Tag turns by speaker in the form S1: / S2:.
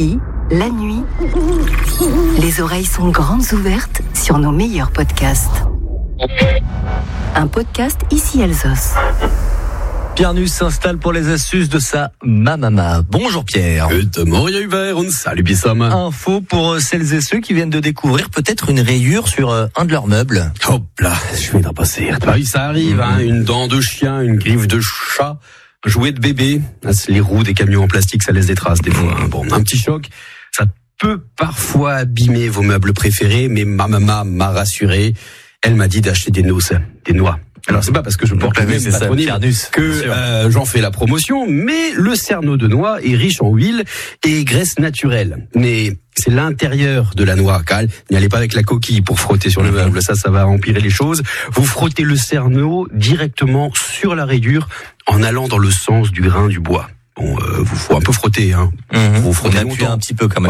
S1: Ici, la nuit, les oreilles sont grandes ouvertes sur nos meilleurs podcasts. Un podcast Ici Alsos.
S2: Pierre Nuss s'installe pour les astuces de sa mamama. Bonjour Pierre.
S3: Salut Bissam.
S2: Info pour celles et ceux qui viennent de découvrir peut-être une rayure sur un de leurs meubles.
S3: Hop là, je vais d'en passer. Oui, ça arrive, une dent de chien, une griffe de chat, un jouet de bébé. Les roues des camions en plastique, ça laisse des traces des fois. Bon, un petit choc, ça peut parfois abîmer vos meubles préférés, mais ma maman m'a rassuré. Elle m'a dit d'acheter des noix. Alors c'est pas parce que je porte le même patronyme que j'en fais la promotion, mais le cerneau de noix est riche en huile et graisse naturelle. Mais c'est l'intérieur de la noix. N'y allez pas avec la coquille pour frotter sur le meuble, ça va empirer les choses. Vous frottez le cerneau directement sur la rayure en allant dans le sens du grain du bois. Bon, vous faut un peu frotter, Vous frottez
S2: longtemps un petit peu quand même.